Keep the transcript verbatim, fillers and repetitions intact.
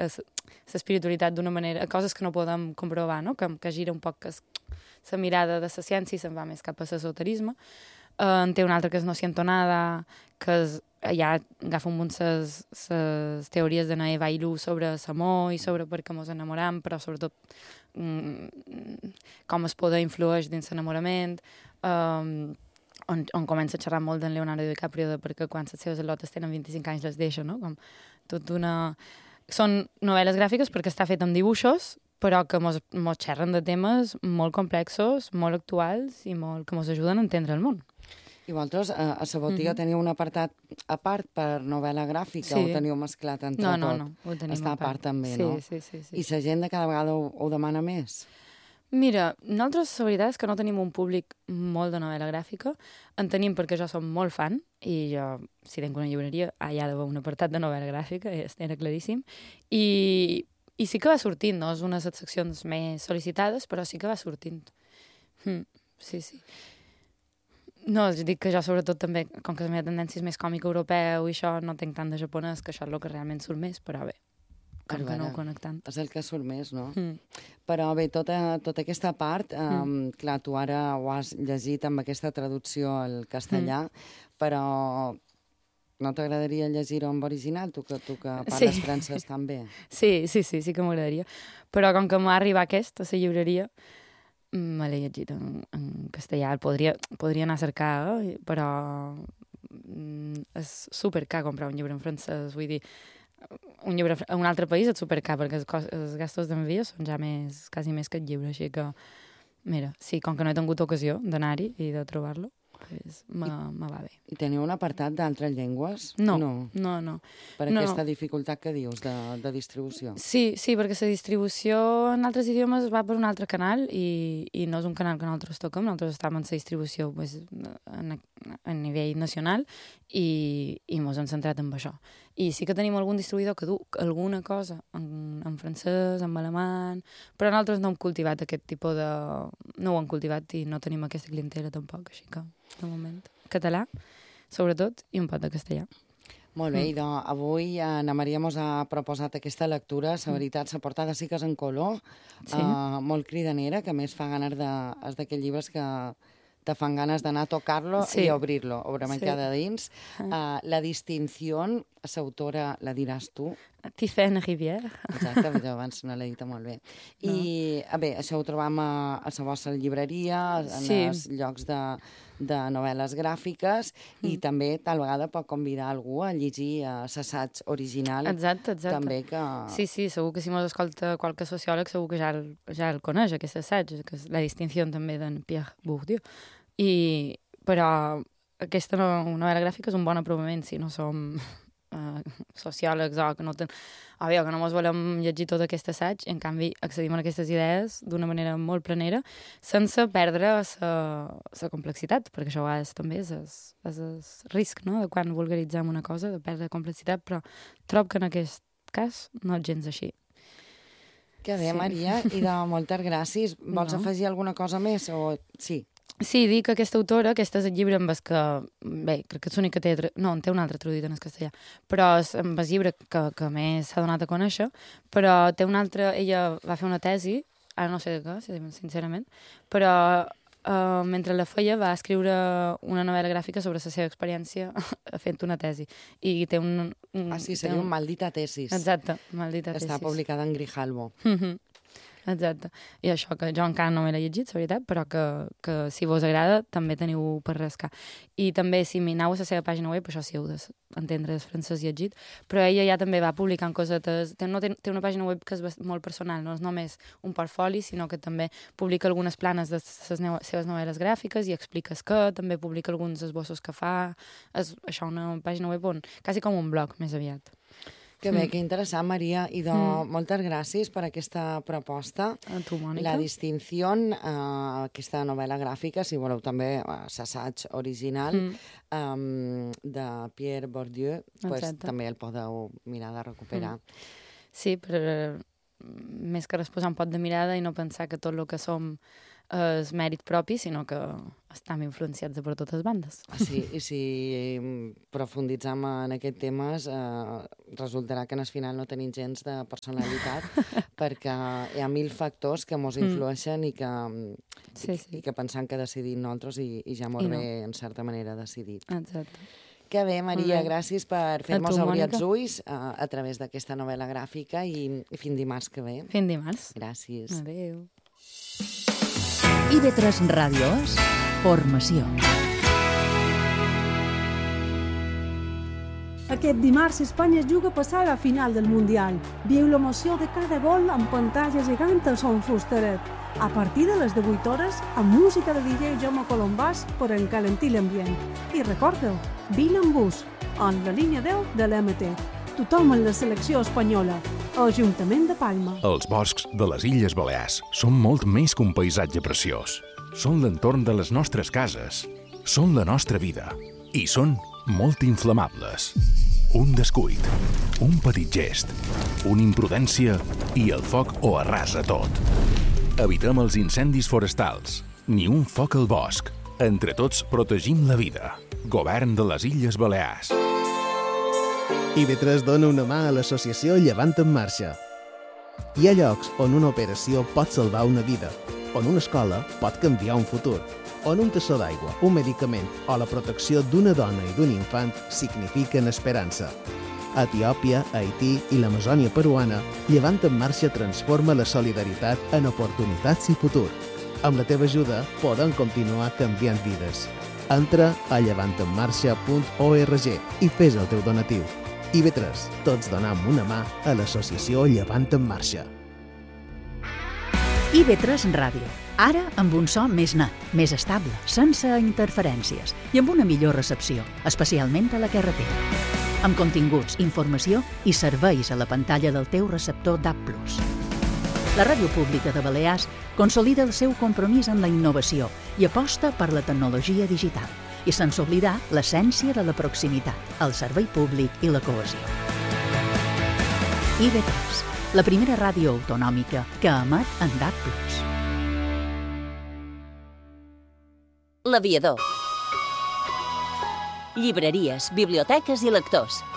l'espiritualitat d'una manera, coses que no podem comprovar, no? que, que gira un poc la mirada de la ciència i se'n va més cap a l'esoterisme. Uh, en té una altra que és No siento nada, que és, ja agafa un munt les teories de Naeva i Lu sobre l'amor i sobre per què ens enamoram, però sobretot mm, com es poder influeix dins l'enamorament, um, on, on comença a xerrar molt d'en Leonardo DiCaprio de perquè quan les seves al·lotes tenen vint-i-cinc anys les deixa, no? Com tot una... Són novel·les gràfiques perquè està fet amb dibuixos, però que mos, mos xerren de temes molt complexos, molt actuals i molt, que mos ajuden a entendre el món. I vosaltres a, a la botiga mm -hmm. teniu un apartat a part per novel·la gràfica, sí. O teniu mesclat entre no, tot? No, no, ho tenim Està a part, part també, sí, no? Sí, sí, sí. I la gent de cada vegada ho, ho demana més? Mira, nosaltres la veritat és que no tenim un públic molt de novel·la gràfica. En tenim perquè jo som molt fan i jo, si tenc una llibreria, ah, hi ha d'haver un apartat de novel·la gràfica, era claríssim. I, i sí que va sortint, no? És una de les seccions més sol·licitades, però sí que va sortint. Mm, sí, sí. No, dic que jo sobretot també, com que la meva tendència és més còmic europeu i això, no tenc tant de japonès, que això és el que realment surt més, però bé, com veure, que no ho conec tant. És el que surt més, no? Mm. Però bé, tota, tota aquesta part, um, mm. clar, tu ara ho has llegit amb aquesta traducció al castellà, mm. però no t'agradaria llegir-ho en original, tu que, tu que parles sí. francès també? Sí, sí, sí, sí que m'agradaria. Però com que m'ha arribat aquest, a la llibreria, me l'he llegit en, en castellà. El podria, podria anar a cercar, eh? Però mm, és supercar comprar un llibre en francès. Vull dir, un llibre a un altre país és supercar, perquè els, els gastos d'envio són ja més, quasi més que el llibre. Així que, mira, sí, com que no he tingut ocasió d'anar-hi i de trobar-lo, pues, me, me va bé. I teniu un apartat d'altres llengües? No, no, no. no. Per no. aquesta dificultat que dius de, de distribució? Sí, sí, perquè la distribució en altres idiomes va per un altre canal i, i no és un canal que nosaltres toquem, nosaltres estem en la distribució pues, a, a nivell nacional i, i ens hem centrat en això. I sí que tenim algun distribuïdor que du alguna cosa en, en francès, en alemany, però nosaltres no hem cultivat aquest tipus de... No ho hem cultivat i no tenim aquesta clientela tampoc, així que, de moment, català, sobretot, i un pot de castellà. Molt bé, mm. i doncs avui Ana Maria mos ha proposat aquesta lectura, la veritat, la portada sí que és en color, sí. uh, molt cridanera, que a més fa ganes de... és d'aquells llibres que te fan ganes d'anar a tocar-lo sí. i obrir-lo, obrir-me sí. cada dins. Uh, la distinció, l'autora la diràs tu? Tiffaine Rivière. Exacte, però abans no l'he dit molt bé. No. I, a bé, això ho trobam a, a la vostra llibreria, en sí. els llocs de, de novel·les gràfiques, mm. i també tal vegada pot convidar algú a llegir l'assaig original. Exacte, exacte. També que... Sí, sí, segur que si mos escolta qualque sociòleg segur que ja el, ja el coneix, aquest assaig, que és la distinció també d'en Pierre Bourdieu. I, però aquesta no, novel·la gràfica és un bon aprovament si no som uh, sociòlegs o que no, ten... o bé, que no mos volem llegir tot aquest assaig, en canvi accedim a aquestes idees d'una manera molt planera sense perdre la complexitat, perquè això a vegades també és el, és el risc, no?, de quan vulgaritzem una cosa, de perdre complexitat, però trobo que en aquest cas no és gens així. Que bé, sí. Maria, i de moltes gràcies. Vols no. afegir alguna cosa més? O... Sí. Sí, dic que aquesta autora, aquest és el llibre amb el que... Bé, crec que és l'únic que té... No, en té un altre traduït en el castellà. Però és amb el llibre que, que més s'ha donat a conèixer. Però té un altre... Ella va fer una tesi, ara no sé de què, sincerament, però uh, mentre la feia va escriure una novel·la gràfica sobre la seva experiència fent una tesi. I té un... un ah, sí, seria un... un Maldita tesis. Exacte, Maldita tesis. Està publicada en Grijalbo. Mhm. Exacte. I això, que jo encara no me l'he llegit, la veritat, però que, que si vos agrada també teniu per rascar. I també, si m'hi aneu a la seva pàgina web, això sí heu d'entendre el francès llegit, però ella ja també va publicant cosetes... Té, no, té, té una pàgina web que és molt personal, no és només un portfoli, sinó que també publica algunes planes de les seves novel·les gràfiques i explica que també publica alguns esbossos que fa. És això, una pàgina web on... quasi com un blog, més aviat. Que bé, que interessant, Maria, i de mm. moltes gràcies per aquesta proposta. A tu, Mònica. La distinció, eh, aquesta novel·la gràfica, si voleu també l'assaig original, mm. um, de Pierre Bourdieu, pues, també el podeu mirar de recuperar. Mm. Sí, per més que res posar un pot de mirada i no pensar que tot el que som és mèrit propi, sinó que estem influenciats per totes bandes. Sí, i si profunditzam en aquest temes, eh, resultarà que en el final no tenim gens de personalitat perquè hi ha mil factors que mos influeixen mm. i, que, sí, sí. i que pensam que decidim nosaltres i, i ja molt I no. bé, en certa manera, decidit. Exacte. Que bé, Maria, gràcies per fer-nos obrir els ulls a, a través d'aquesta novel·la gràfica i, i fins dimarts que ve. Fins dimarts. Gràcies. Adéu. I ve tres Ràdio és formació. Aquest dimarts Espanya es juga a passar a la final del Mundial. Viu l'emoció de cada gol amb pantalla gegant al Son Fustaret. A partir de les divuit hores, amb música de D J Jaume Colombàs per encalentir l'ambient. I recorda-ho, vine amb bus, en la línia deu de l'M T. Tothom en la selecció espanyola. Ajuntament de Palma. Els boscs de les Illes Balears són molt més que un paisatge preciós. Són l'entorn de les nostres cases. Són la nostra vida. I són molt inflamables. Un descuit, un petit gest, una imprudència i el foc ho arrasa tot. Evitem els incendis forestals. Ni un foc al bosc. Entre tots protegim la vida. Govern de les Illes Balears. I ve tres dona una mà a l'associació Llevant en Marxa. Hi ha llocs on una operació pot salvar una vida, on una escola pot canviar un futur, on un tassó d'aigua, un medicament o la protecció d'una dona i d'un infant signifiquen esperança. A Etiòpia, Haití i l'Amazònia peruana, Llevant en Marxa transforma la solidaritat en oportunitats i futur. Amb la teva ajuda podem continuar canviant vides. Entra a llevant en marxa punt org i fes el teu donatiu. I ve tres, tots donam una mà a l'associació Llevant en Marxa. I ve tres Ràdio. Ara amb un so més net, més estable, sense interferències i amb una millor recepció, especialment a la carretera. Amb continguts, informació i serveis a la pantalla del teu receptor D A B plus. La Ràdio Pública de Balears consolida el seu compromís amb la innovació i aposta per la tecnologia digital i sense oblidar l'essència de la proximitat, el servei públic i la cohesió. I ve tres, la primera ràdio autonòmica que emet en D A B plus. L'Aviador. Llibreries, biblioteques i lectors.